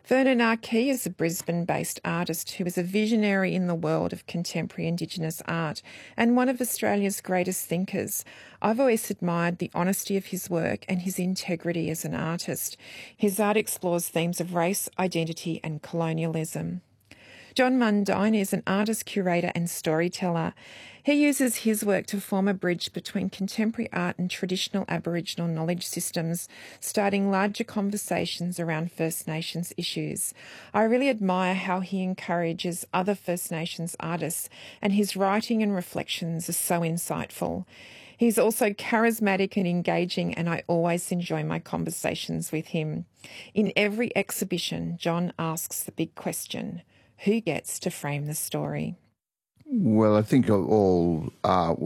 Vernon Arkey is a Brisbane-based artist who is a visionary in the world of contemporary Indigenous art and one of Australia's greatest thinkers. I've always admired the honesty of his work and his integrity as an artist. His art explores themes of race, identity and colonialism. John Mundine is an artist, curator and storyteller. He uses his work to form a bridge between contemporary art and traditional Aboriginal knowledge systems, starting larger conversations around First Nations issues. I really admire how he encourages other First Nations artists, and his writing and reflections are so insightful. He's also charismatic and engaging, and I always enjoy my conversations with him. In every exhibition, John asks the big question: who gets to frame the story? Well, I think all art